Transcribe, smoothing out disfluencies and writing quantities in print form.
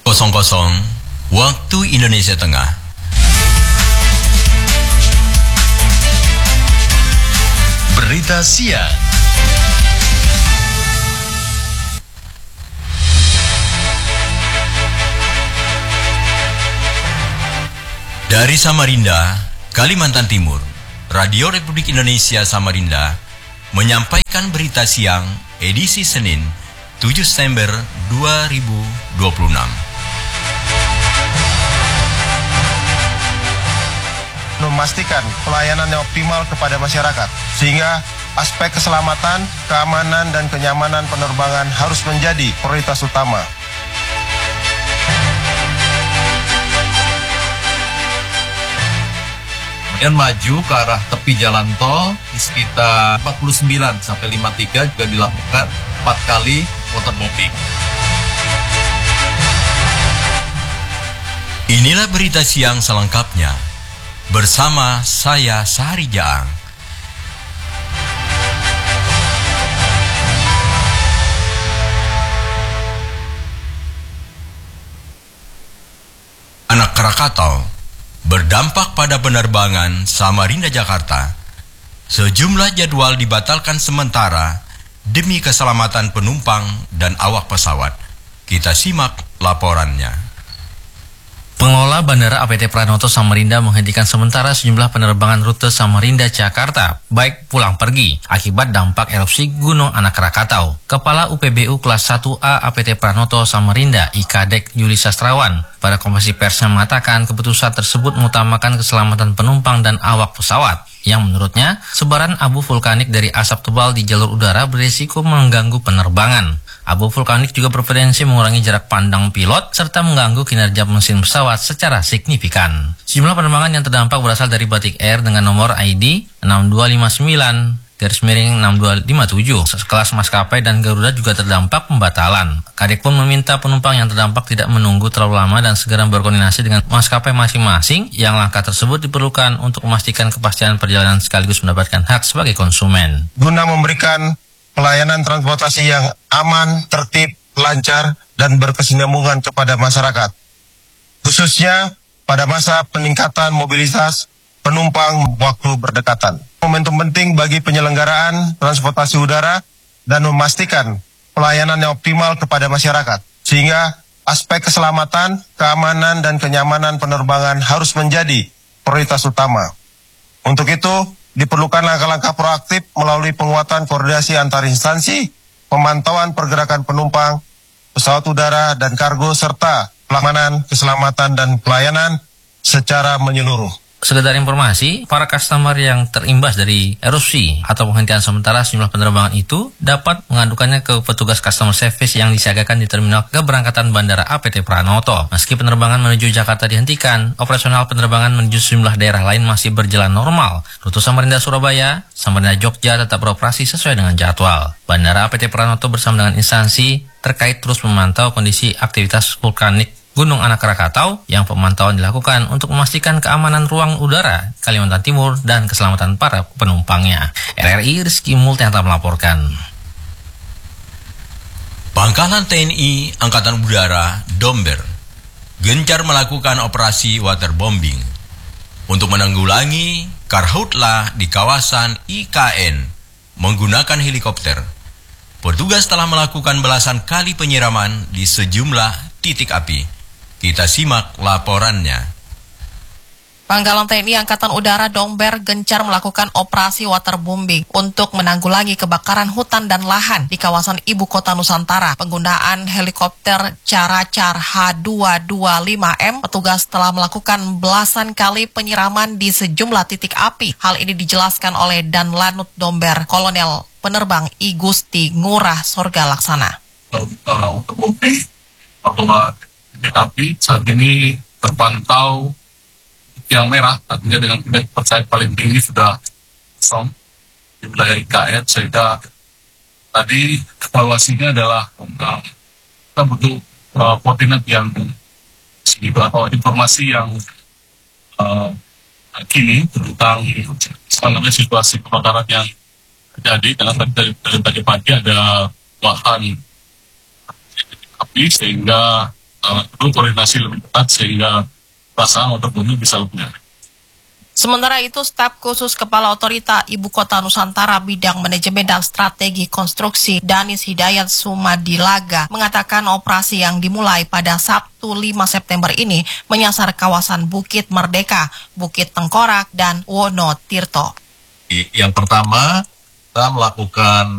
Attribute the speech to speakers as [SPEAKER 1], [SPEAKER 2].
[SPEAKER 1] 00 waktu Indonesia Tengah.
[SPEAKER 2] Berita siang.
[SPEAKER 1] Dari Samarinda, Kalimantan Timur, Radio Republik Indonesia Samarinda menyampaikan berita siang edisi Senin 7 September 2026.
[SPEAKER 3] Memastikan pelayanan yang optimal kepada masyarakat, sehingga aspek keselamatan, keamanan, dan kenyamanan penerbangan harus menjadi prioritas utama.
[SPEAKER 4] Kemudian maju ke arah tepi jalan tol di sekitar 49 sampai 53 juga dilakukan 4 kali waterbombing.
[SPEAKER 1] Inilah berita siang selengkapnya. Bersama saya Sahari Jaang. Anak Krakatau berdampak pada penerbangan Samarinda-Jakarta. Sejumlah jadwal dibatalkan sementara demi keselamatan penumpang dan awak pesawat. Kita simak laporannya.
[SPEAKER 5] Pengelola Bandara APT Pranoto Samarinda menghentikan sementara sejumlah penerbangan rute Samarinda-Jakarta, baik pulang pergi, akibat dampak erupsi Gunung Anak Krakatau. Kepala UPBU Kelas 1A APT Pranoto Samarinda, IKADEK Yuli Sastrawan, pada konferensi persnya mengatakan keputusan tersebut mengutamakan keselamatan penumpang dan awak pesawat, yang menurutnya sebaran abu vulkanik dari asap tebal di jalur udara berisiko mengganggu penerbangan. Abu vulkanik juga berpotensi mengurangi jarak pandang pilot serta mengganggu kinerja mesin pesawat secara signifikan. Sejumlah penerbangan yang terdampak berasal dari Batik Air dengan nomor ID 6259-6257. Sekelas maskapai dan Garuda juga terdampak pembatalan. Kadek pun meminta penumpang yang terdampak tidak menunggu terlalu lama dan segera berkoordinasi dengan maskapai masing-masing, yang langkah tersebut diperlukan untuk memastikan kepastian perjalanan sekaligus mendapatkan hak sebagai konsumen.
[SPEAKER 3] Guna memberikan pelayanan transportasi yang aman, tertib, lancar, dan berkesinambungan kepada masyarakat, khususnya pada masa peningkatan mobilitas penumpang waktu berdekatan. Momentum penting bagi penyelenggaraan transportasi udara dan memastikan pelayanan yang optimal kepada masyarakat, sehingga aspek keselamatan, keamanan, dan kenyamanan penerbangan harus menjadi prioritas utama. Untuk itu, diperlukan langkah-langkah proaktif melalui penguatan koordinasi antar instansi, pemantauan pergerakan penumpang, pesawat udara dan kargo, serta pengamanan, keselamatan, dan pelayanan secara menyeluruh.
[SPEAKER 5] Sekedar informasi, para customer yang terimbas dari erupsi atau penghentian sementara sejumlah penerbangan itu dapat mengadukannya ke petugas customer service yang disiagakan di terminal keberangkatan Bandara APT Pranoto. Meski penerbangan menuju Jakarta dihentikan, operasional penerbangan menuju sejumlah daerah lain masih berjalan normal. Rute Samarinda Surabaya, Samarinda Jogja tetap beroperasi sesuai dengan jadwal. Bandara APT Pranoto bersama dengan instansi terkait terus memantau kondisi aktivitas vulkanik Gunung Anak Krakatau, yang pemantauan dilakukan untuk memastikan keamanan ruang udara Kalimantan Timur dan keselamatan para penumpangnya. RRI Rizky Multianta melaporkan.
[SPEAKER 1] Pangkalan TNI Angkatan Udara Domber gencar melakukan operasi waterbombing untuk menanggulangi karhutlah di kawasan IKN menggunakan helikopter. Petugas telah melakukan belasan kali penyiraman di sejumlah titik api. Kita simak laporannya.
[SPEAKER 6] Pangkalan TNI Angkatan Udara Domber gencar melakukan operasi waterbombing untuk menanggulangi kebakaran hutan dan lahan di kawasan ibu kota Nusantara. Penggunaan helikopter Caracar H225M, petugas telah melakukan belasan kali penyiraman di sejumlah titik api. Hal ini dijelaskan oleh Danlanut Domber, Kolonel Penerbang I Gusti Ngurah Sorga Laksana.
[SPEAKER 7] Untuk bombing atau api saat ini terpantau yang merah, artinya dengan indeks percaya paling tinggi sudah kosong di wilayah IKN, sehingga tadi evaluasinya adalah kita butuh koordinat yang atau informasi yang kini tentang situasi kebakaran yang terjadi, karena dari tadi pagi ada bahan api sehingga perlu koordinasi lebih ketat sehingga pelaksanaan waterbombing bisa lebih efektif.
[SPEAKER 6] Sementara itu, staf khusus Kepala Otorita Ibu Kota Nusantara Bidang Manajemen dan Strategi Konstruksi Danis Hidayat Sumadilaga mengatakan operasi yang dimulai pada Sabtu 5 September ini menyasar kawasan Bukit Merdeka, Bukit Tengkorak, dan Wonotirto.
[SPEAKER 4] Yang pertama, kita melakukan